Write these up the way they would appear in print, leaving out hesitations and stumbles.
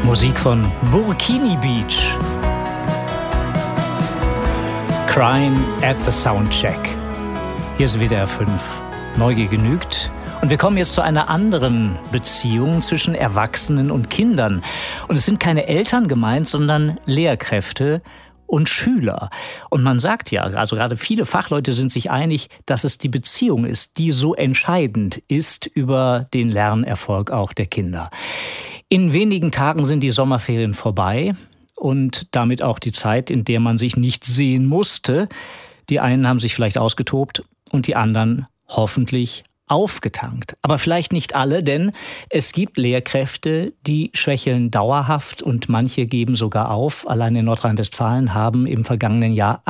Musik von Burkini Beach. Crying at the Soundcheck. Hier ist WDR 5. Neugier genügt. Und wir kommen jetzt zu einer anderen Beziehung zwischen Erwachsenen und Kindern. Und es sind keine Eltern gemeint, sondern Lehrkräfte und Schüler. Und man sagt ja, also gerade viele Fachleute sind sich einig, dass es die Beziehung ist, die so entscheidend ist über den Lernerfolg auch der Kinder. In wenigen Tagen sind die Sommerferien vorbei und damit auch die Zeit, in der man sich nicht sehen musste. Die einen haben sich vielleicht ausgetobt und die anderen hoffentlich aufgetankt. Aber vielleicht nicht alle, denn es gibt Lehrkräfte, die schwächeln dauerhaft und manche geben sogar auf. Allein in Nordrhein-Westfalen haben im vergangenen Jahr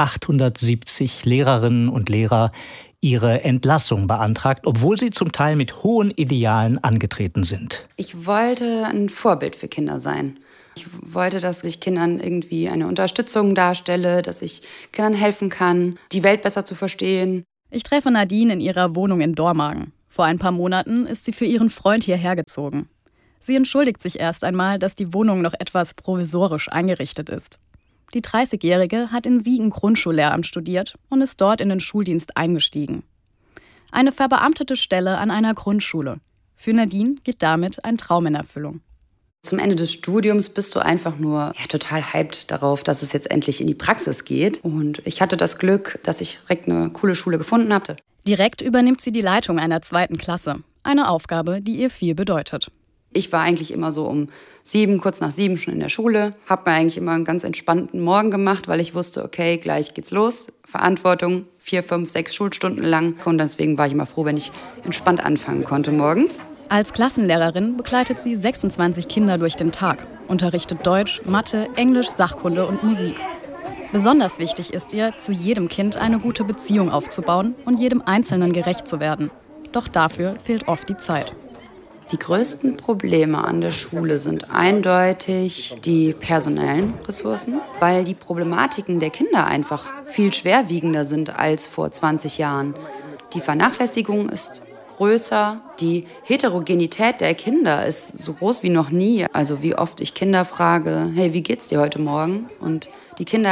870 Lehrerinnen und Lehrer ihre Entlassung beantragt, obwohl sie zum Teil mit hohen Idealen angetreten sind. Ich wollte ein Vorbild für Kinder sein. Ich wollte, dass ich Kindern irgendwie eine Unterstützung darstelle, dass ich Kindern helfen kann, die Welt besser zu verstehen. Ich treffe Nadine in ihrer Wohnung in Dormagen. Vor ein paar Monaten ist sie für ihren Freund hierher gezogen. Sie entschuldigt sich erst einmal, dass die Wohnung noch etwas provisorisch eingerichtet ist. Die 30-Jährige hat in Siegen Grundschullehramt studiert und ist dort in den Schuldienst eingestiegen. Eine verbeamtete Stelle an einer Grundschule. Für Nadine geht damit ein Traum in Erfüllung. Zum Ende des Studiums bist du einfach nur total hyped darauf, dass es jetzt endlich in die Praxis geht. Und ich hatte das Glück, dass ich direkt eine coole Schule gefunden hatte. Direkt übernimmt sie die Leitung einer 2. Klasse. Eine Aufgabe, die ihr viel bedeutet. Ich war eigentlich immer so um 7, kurz nach 7 schon in der Schule. Habe mir eigentlich immer einen ganz entspannten Morgen gemacht, weil ich wusste, okay, gleich geht's los. Verantwortung, 4, 5, 6 Schulstunden lang. Und deswegen war ich immer froh, wenn ich entspannt anfangen konnte morgens. Als Klassenlehrerin begleitet sie 26 Kinder durch den Tag, unterrichtet Deutsch, Mathe, Englisch, Sachkunde und Musik. Besonders wichtig ist ihr, zu jedem Kind eine gute Beziehung aufzubauen und jedem Einzelnen gerecht zu werden. Doch dafür fehlt oft die Zeit. Die größten Probleme an der Schule sind eindeutig die personellen Ressourcen, weil die Problematiken der Kinder einfach viel schwerwiegender sind als vor 20 Jahren. Die Vernachlässigung ist größer, die Heterogenität der Kinder ist so groß wie noch nie. Also wie oft ich Kinder frage, hey, wie geht's dir heute Morgen? Und die Kinder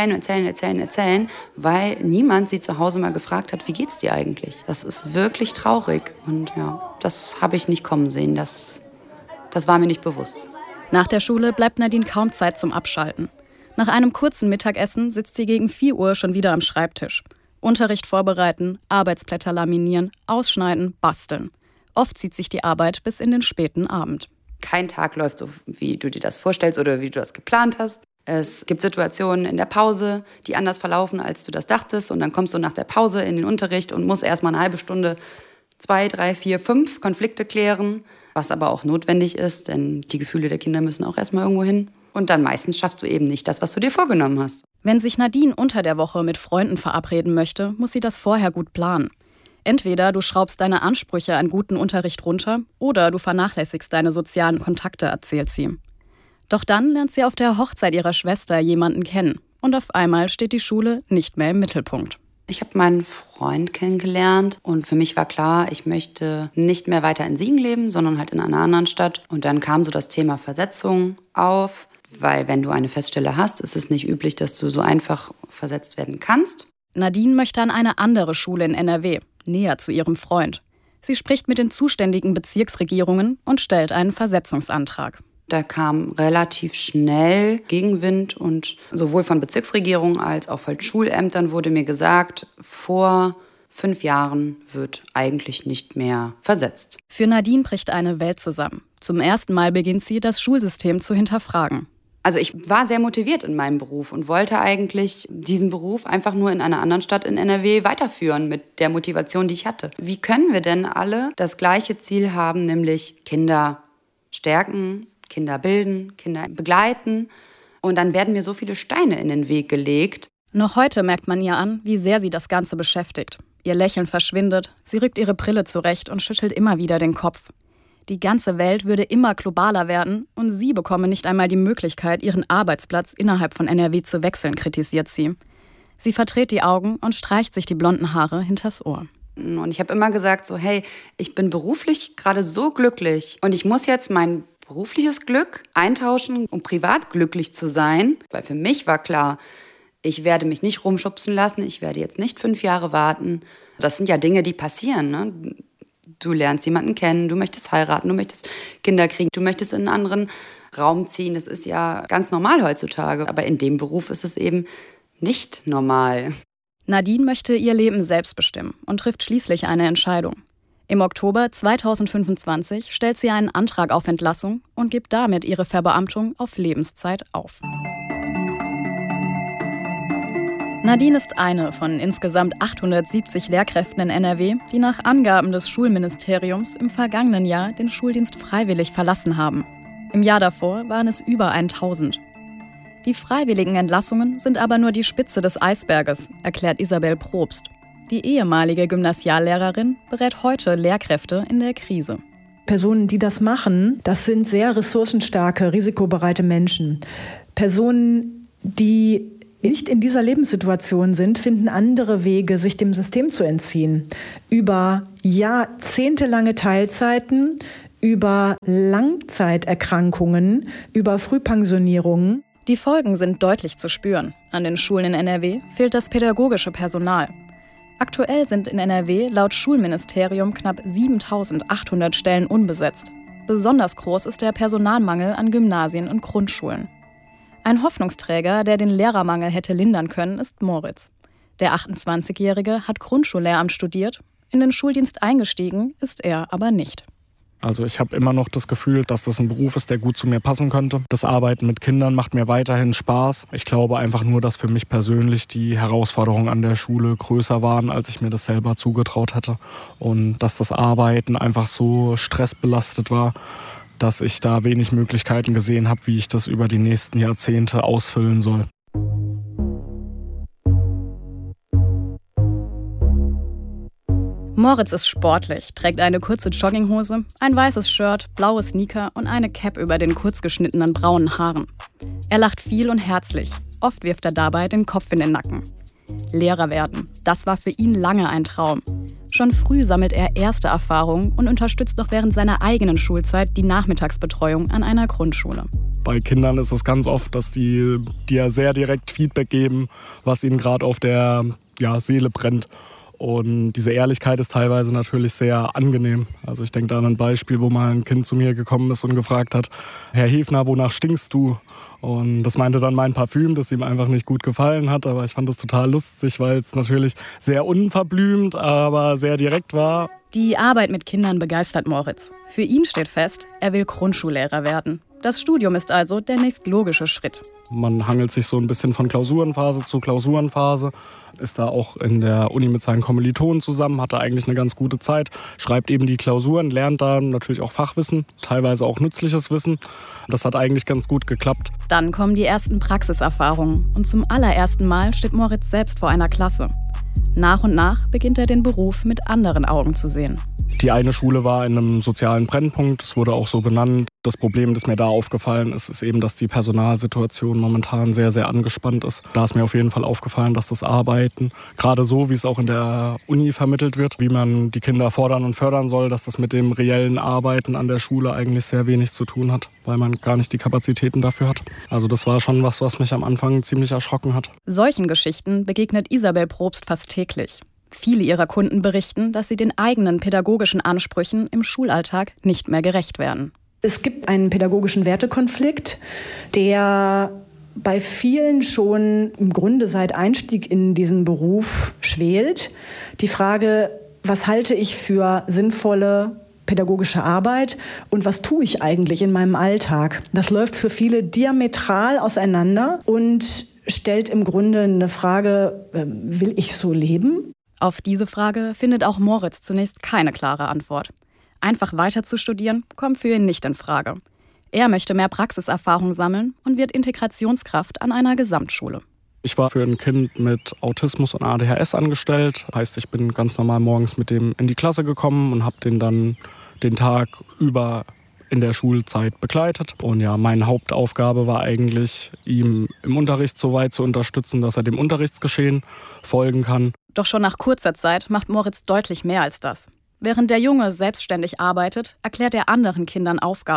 erzählen, weil niemand sie zu Hause mal gefragt hat, wie geht's dir eigentlich? Das ist wirklich traurig und ja, das habe ich nicht kommen sehen, das war mir nicht bewusst. Nach der Schule bleibt Nadine kaum Zeit zum Abschalten. Nach einem kurzen Mittagessen sitzt sie gegen 4 Uhr schon wieder am Schreibtisch. Unterricht vorbereiten, Arbeitsblätter laminieren, ausschneiden, basteln. Oft zieht sich die Arbeit bis in den späten Abend. Kein Tag läuft so, wie du dir das vorstellst oder wie du das geplant hast. Es gibt Situationen in der Pause, die anders verlaufen, als du das dachtest. Und dann kommst du nach der Pause in den Unterricht und musst erst mal eine halbe Stunde 2, 3, 4, 5 Konflikte klären. Was aber auch notwendig ist, denn die Gefühle der Kinder müssen auch erst mal irgendwo hin. Und dann meistens schaffst du eben nicht das, was du dir vorgenommen hast. Wenn sich Nadine unter der Woche mit Freunden verabreden möchte, muss sie das vorher gut planen. Entweder du schraubst deine Ansprüche an guten Unterricht runter oder du vernachlässigst deine sozialen Kontakte, erzählt sie. Doch dann lernt sie auf der Hochzeit ihrer Schwester jemanden kennen. Und auf einmal steht die Schule nicht mehr im Mittelpunkt. Ich habe meinen Freund kennengelernt und für mich war klar, ich möchte nicht mehr weiter in Siegen leben, sondern halt in einer anderen Stadt. Und dann kam so das Thema Versetzung auf. Weil wenn du eine Feststelle hast, ist es nicht üblich, dass du so einfach versetzt werden kannst. Nadine möchte an eine andere Schule in NRW, näher zu ihrem Freund. Sie spricht mit den zuständigen Bezirksregierungen und stellt einen Versetzungsantrag. Da kam relativ schnell Gegenwind und sowohl von Bezirksregierungen als auch von Schulämtern wurde mir gesagt, vor 5 Jahren wird eigentlich nicht mehr versetzt. Für Nadine bricht eine Welt zusammen. Zum ersten Mal beginnt sie, das Schulsystem zu hinterfragen. Also ich war sehr motiviert in meinem Beruf und wollte eigentlich diesen Beruf einfach nur in einer anderen Stadt in NRW weiterführen mit der Motivation, die ich hatte. Wie können wir denn alle das gleiche Ziel haben, nämlich Kinder stärken, Kinder bilden, Kinder begleiten? Und dann werden mir so viele Steine in den Weg gelegt. Noch heute merkt man ihr an, wie sehr sie das Ganze beschäftigt. Ihr Lächeln verschwindet, sie rückt ihre Brille zurecht und schüttelt immer wieder den Kopf. Die ganze Welt würde immer globaler werden und sie bekomme nicht einmal die Möglichkeit, ihren Arbeitsplatz innerhalb von NRW zu wechseln, kritisiert sie. Sie verdreht die Augen und streicht sich die blonden Haare hinters Ohr. Und ich habe immer gesagt, so hey, ich bin beruflich gerade so glücklich und ich muss jetzt meinen berufliches Glück eintauschen, um privat glücklich zu sein. Weil für mich war klar, ich werde mich nicht rumschubsen lassen, ich werde jetzt nicht 5 Jahre warten. Das sind ja Dinge, die passieren, ne? Du lernst jemanden kennen, du möchtest heiraten, du möchtest Kinder kriegen, du möchtest in einen anderen Raum ziehen. Das ist ja ganz normal heutzutage. Aber in dem Beruf ist es eben nicht normal. Nadine möchte ihr Leben selbst bestimmen und trifft schließlich eine Entscheidung. Im Oktober 2025 stellt sie einen Antrag auf Entlassung und gibt damit ihre Verbeamtung auf Lebenszeit auf. Nadine ist eine von insgesamt 870 Lehrkräften in NRW, die nach Angaben des Schulministeriums im vergangenen Jahr den Schuldienst freiwillig verlassen haben. Im Jahr davor waren es über 1000. Die freiwilligen Entlassungen sind aber nur die Spitze des Eisberges, erklärt Isabel Probst. Die ehemalige Gymnasiallehrerin berät heute Lehrkräfte in der Krise. Personen, die das machen, das sind sehr ressourcenstarke, risikobereite Menschen. Personen, die nicht in dieser Lebenssituation sind, finden andere Wege, sich dem System zu entziehen. Über jahrzehntelange Teilzeiten, über Langzeiterkrankungen, über Frühpensionierungen. Die Folgen sind deutlich zu spüren. An den Schulen in NRW fehlt das pädagogische Personal. Aktuell sind in NRW laut Schulministerium knapp 7.800 Stellen unbesetzt. Besonders groß ist der Personalmangel an Gymnasien und Grundschulen. Ein Hoffnungsträger, der den Lehrermangel hätte lindern können, ist Moritz. Der 28-Jährige hat Grundschullehramt studiert. In den Schuldienst eingestiegen ist er aber nicht. Also ich habe immer noch das Gefühl, dass das ein Beruf ist, der gut zu mir passen könnte. Das Arbeiten mit Kindern macht mir weiterhin Spaß. Ich glaube einfach nur, dass für mich persönlich die Herausforderungen an der Schule größer waren, als ich mir das selber zugetraut hätte. Und dass das Arbeiten einfach so stressbelastet war, dass ich da wenig Möglichkeiten gesehen habe, wie ich das über die nächsten Jahrzehnte ausfüllen soll. Moritz ist sportlich, trägt eine kurze Jogginghose, ein weißes Shirt, blaue Sneaker und eine Cap über den kurz geschnittenen braunen Haaren. Er lacht viel und herzlich. Oft wirft er dabei den Kopf in den Nacken. Lehrer werden, das war für ihn lange ein Traum. Schon früh sammelt er erste Erfahrungen und unterstützt noch während seiner eigenen Schulzeit die Nachmittagsbetreuung an einer Grundschule. Bei Kindern ist es ganz oft, dass die dir sehr direkt Feedback geben, was ihnen gerade auf der Seele brennt. Und diese Ehrlichkeit ist teilweise natürlich sehr angenehm. Also ich denke da an ein Beispiel, wo mal ein Kind zu mir gekommen ist und gefragt hat, Herr Hefner, wonach stinkst du? Und das meinte dann mein Parfüm, das ihm einfach nicht gut gefallen hat. Aber ich fand das total lustig, weil es natürlich sehr unverblümt, aber sehr direkt war. Die Arbeit mit Kindern begeistert Moritz. Für ihn steht fest, er will Grundschullehrer werden. Das Studium ist also der nächstlogische Schritt. Man hangelt sich so ein bisschen von Klausurenphase zu Klausurenphase, ist da auch in der Uni mit seinen Kommilitonen zusammen, hat da eigentlich eine ganz gute Zeit, schreibt eben die Klausuren, lernt da natürlich auch Fachwissen, teilweise auch nützliches Wissen. Das hat eigentlich ganz gut geklappt. Dann kommen die ersten Praxiserfahrungen und zum allerersten Mal steht Moritz selbst vor einer Klasse. Nach und nach beginnt er den Beruf mit anderen Augen zu sehen. Die eine Schule war in einem sozialen Brennpunkt, es wurde auch so benannt. Das Problem, das mir da aufgefallen ist, ist eben, dass die Personalsituation momentan sehr, sehr angespannt ist. Da ist mir auf jeden Fall aufgefallen, dass das Arbeiten, gerade so, wie es auch in der Uni vermittelt wird, wie man die Kinder fordern und fördern soll, dass das mit dem reellen Arbeiten an der Schule eigentlich sehr wenig zu tun hat, weil man gar nicht die Kapazitäten dafür hat. Also das war schon was mich am Anfang ziemlich erschrocken hat. Solchen Geschichten begegnet Isabel Probst fast täglich. Viele ihrer Kunden berichten, dass sie den eigenen pädagogischen Ansprüchen im Schulalltag nicht mehr gerecht werden. Es gibt einen pädagogischen Wertekonflikt, der bei vielen schon im Grunde seit Einstieg in diesen Beruf schwelt. Die Frage, was halte ich für sinnvolle pädagogische Arbeit und was tue ich eigentlich in meinem Alltag? Das läuft für viele diametral auseinander und stellt im Grunde eine Frage, will ich so leben? Auf diese Frage findet auch Moritz zunächst keine klare Antwort. Einfach weiter zu studieren, kommt für ihn nicht in Frage. Er möchte mehr Praxiserfahrung sammeln und wird Integrationskraft an einer Gesamtschule. Ich war für ein Kind mit Autismus und ADHS angestellt. Heißt, ich bin ganz normal morgens mit dem in die Klasse gekommen und habe den dann den Tag über in der Schulzeit begleitet. Und ja, meine Hauptaufgabe war eigentlich, ihm im Unterricht so weit zu unterstützen, dass er dem Unterrichtsgeschehen folgen kann. Doch schon nach kurzer Zeit macht Moritz deutlich mehr als das. Während der Junge selbstständig arbeitet, erklärt er anderen Kindern Aufgaben.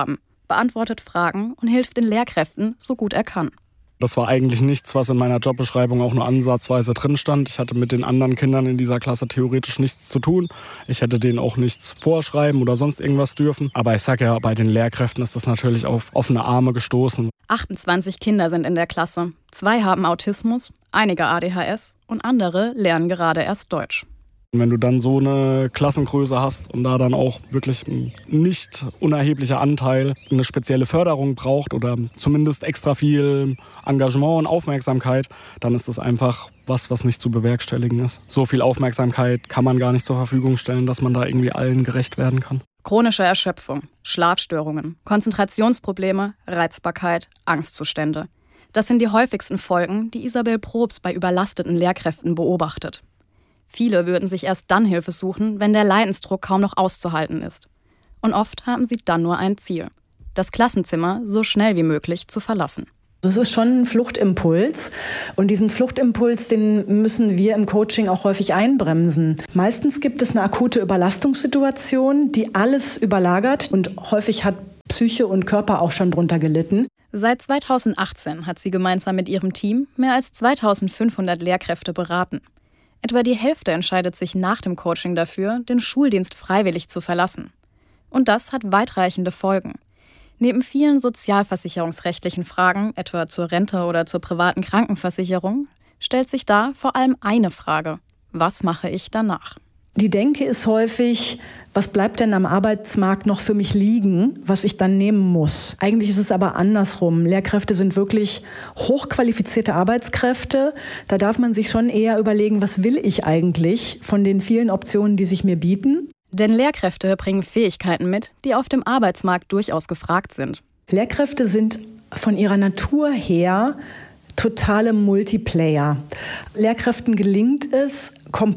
beantwortet Fragen und hilft den Lehrkräften, so gut er kann. Das war eigentlich nichts, was in meiner Jobbeschreibung auch nur ansatzweise drin stand. Ich hatte mit den anderen Kindern in dieser Klasse theoretisch nichts zu tun. Ich hätte denen auch nichts vorschreiben oder sonst irgendwas dürfen. Aber ich sage ja, bei den Lehrkräften ist das natürlich auf offene Arme gestoßen. 28 Kinder sind in der Klasse. 2 haben Autismus, einige ADHS und andere lernen gerade erst Deutsch. Wenn du dann so eine Klassengröße hast und da dann auch wirklich ein nicht unerheblicher Anteil eine spezielle Förderung braucht oder zumindest extra viel Engagement und Aufmerksamkeit, dann ist das einfach was nicht zu bewerkstelligen ist. So viel Aufmerksamkeit kann man gar nicht zur Verfügung stellen, dass man da irgendwie allen gerecht werden kann. Chronische Erschöpfung, Schlafstörungen, Konzentrationsprobleme, Reizbarkeit, Angstzustände. Das sind die häufigsten Folgen, die Isabel Probst bei überlasteten Lehrkräften beobachtet. Viele würden sich erst dann Hilfe suchen, wenn der Leidensdruck kaum noch auszuhalten ist. Und oft haben sie dann nur ein Ziel: das Klassenzimmer so schnell wie möglich zu verlassen. Das ist schon ein Fluchtimpuls. Und diesen Fluchtimpuls, den müssen wir im Coaching auch häufig einbremsen. Meistens gibt es eine akute Überlastungssituation, die alles überlagert. Und häufig hat Psyche und Körper auch schon drunter gelitten. Seit 2018 hat sie gemeinsam mit ihrem Team mehr als 2500 Lehrkräfte beraten. Etwa die Hälfte entscheidet sich nach dem Coaching dafür, den Schuldienst freiwillig zu verlassen. Und das hat weitreichende Folgen. Neben vielen sozialversicherungsrechtlichen Fragen, etwa zur Rente oder zur privaten Krankenversicherung, stellt sich da vor allem eine Frage: Was mache ich danach? Die Denke ist häufig, was bleibt denn am Arbeitsmarkt noch für mich liegen, was ich dann nehmen muss? Eigentlich ist es aber andersrum. Lehrkräfte sind wirklich hochqualifizierte Arbeitskräfte. Da darf man sich schon eher überlegen, was will ich eigentlich von den vielen Optionen, die sich mir bieten? Denn Lehrkräfte bringen Fähigkeiten mit, die auf dem Arbeitsmarkt durchaus gefragt sind. Lehrkräfte sind von ihrer Natur her totale Multiplayer. Lehrkräften gelingt es,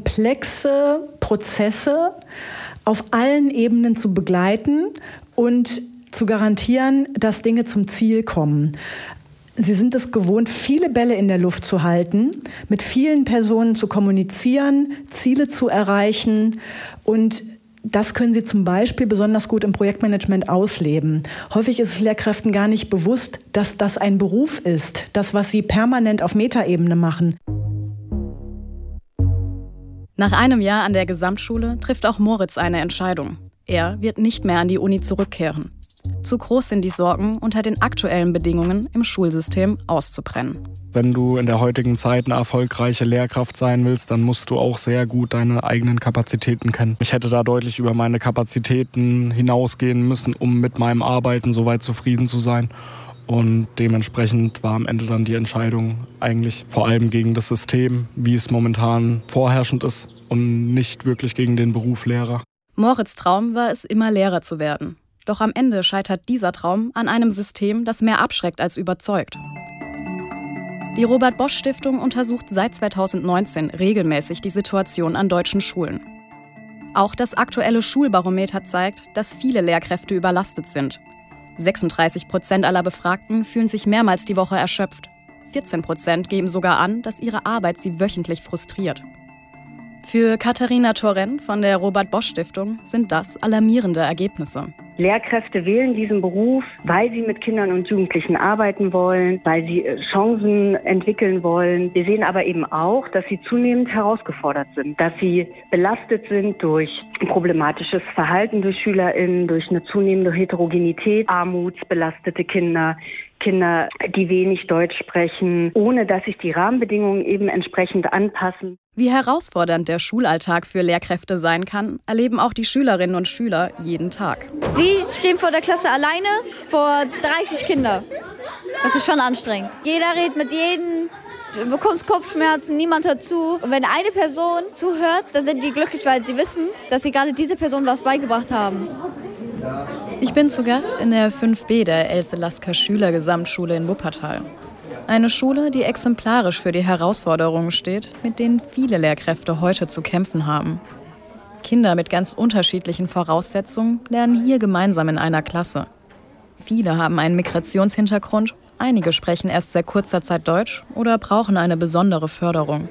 komplexe Prozesse auf allen Ebenen zu begleiten und zu garantieren, dass Dinge zum Ziel kommen. Sie sind es gewohnt, viele Bälle in der Luft zu halten, mit vielen Personen zu kommunizieren, Ziele zu erreichen, und das können sie zum Beispiel besonders gut im Projektmanagement ausleben. Häufig ist es Lehrkräften gar nicht bewusst, dass das ein Beruf ist, das, was sie permanent auf Metaebene machen. Nach einem Jahr an der Gesamtschule trifft auch Moritz eine Entscheidung. Er wird nicht mehr an die Uni zurückkehren. Zu groß sind die Sorgen, unter den aktuellen Bedingungen im Schulsystem auszubrennen. Wenn du in der heutigen Zeit eine erfolgreiche Lehrkraft sein willst, dann musst du auch sehr gut deine eigenen Kapazitäten kennen. Ich hätte da deutlich über meine Kapazitäten hinausgehen müssen, um mit meinem Arbeiten soweit zufrieden zu sein. Und dementsprechend war am Ende dann die Entscheidung eigentlich vor allem gegen das System, wie es momentan vorherrschend ist, und nicht wirklich gegen den Beruf Lehrer. Moritz' Traum war es, immer Lehrer zu werden. Doch am Ende scheitert dieser Traum an einem System, das mehr abschreckt als überzeugt. Die Robert-Bosch-Stiftung untersucht seit 2019 regelmäßig die Situation an deutschen Schulen. Auch das aktuelle Schulbarometer zeigt, dass viele Lehrkräfte überlastet sind. 36% aller Befragten fühlen sich mehrmals die Woche erschöpft. 14% geben sogar an, dass ihre Arbeit sie wöchentlich frustriert. Für Katharina Torrent von der Robert-Bosch-Stiftung sind das alarmierende Ergebnisse. Lehrkräfte wählen diesen Beruf, weil sie mit Kindern und Jugendlichen arbeiten wollen, weil sie Chancen entwickeln wollen. Wir sehen aber eben auch, dass sie zunehmend herausgefordert sind, dass sie belastet sind durch problematisches Verhalten durch SchülerInnen, durch eine zunehmende Heterogenität, armutsbelastete Kinder, die wenig Deutsch sprechen, ohne dass sich die Rahmenbedingungen eben entsprechend anpassen. Wie herausfordernd der Schulalltag für Lehrkräfte sein kann, erleben auch die Schülerinnen und Schüler jeden Tag. Die stehen vor der Klasse alleine vor 30 Kindern. Das ist schon anstrengend. Jeder redet mit jedem, du bekommst Kopfschmerzen, niemand hört zu. Und wenn eine Person zuhört, dann sind die glücklich, weil die wissen, dass sie gerade dieser Person was beigebracht haben. Ich bin zu Gast in der 5B der Else-Lasker-Schüler-Gesamtschule in Wuppertal. Eine Schule, die exemplarisch für die Herausforderungen steht, mit denen viele Lehrkräfte heute zu kämpfen haben. Kinder mit ganz unterschiedlichen Voraussetzungen lernen hier gemeinsam in einer Klasse. Viele haben einen Migrationshintergrund, einige sprechen erst seit kurzer Zeit Deutsch oder brauchen eine besondere Förderung.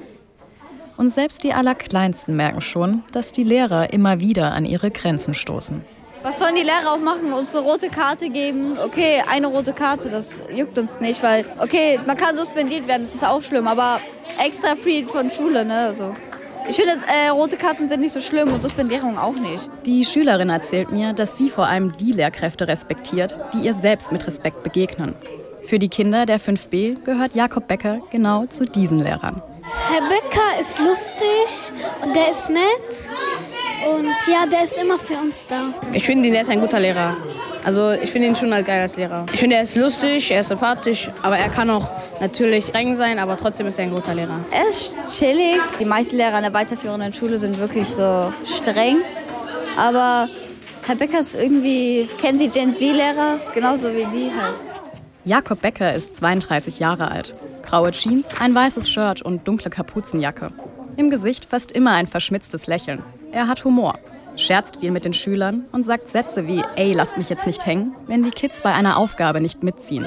Und selbst die Allerkleinsten merken schon, dass die Lehrer immer wieder an ihre Grenzen stoßen. Was sollen die Lehrer auch machen? Uns eine rote Karte geben? Okay, eine rote Karte, das juckt uns nicht, weil, okay, man kann suspendiert werden, das ist auch schlimm, aber extra free von Schule, ne, also. Ich finde, rote Karten sind nicht so schlimm und Suspendierung auch nicht. Die Schülerin erzählt mir, dass sie vor allem die Lehrkräfte respektiert, die ihr selbst mit Respekt begegnen. Für die Kinder der 5b gehört Jakob Becker genau zu diesen Lehrern. Herr Becker ist lustig und der ist nett und ja, der ist immer für uns da. Ich finde, der ist ein guter Lehrer. Also ich finde ihn schon halt geil als Lehrer. Ich finde, er ist lustig, er ist sympathisch, aber er kann auch natürlich streng sein, aber trotzdem ist er ein guter Lehrer. Er ist chillig. Die meisten Lehrer an der weiterführenden Schule sind wirklich so streng, aber Herr Becker ist irgendwie, kennen Sie Gen Z-Lehrer? Genauso wie die halt. Jakob Becker ist 32 Jahre alt. Graue Jeans, ein weißes Shirt und dunkle Kapuzenjacke. Im Gesicht fast immer ein verschmitztes Lächeln. Er hat Humor, scherzt viel mit den Schülern und sagt Sätze wie »Ey, lasst mich jetzt nicht hängen«, wenn die Kids bei einer Aufgabe nicht mitziehen.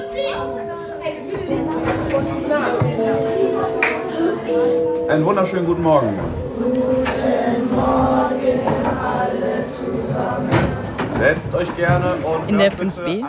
Einen wunderschönen guten Morgen. Guten Morgen alle zusammen. Setzt euch gerne und in der 5b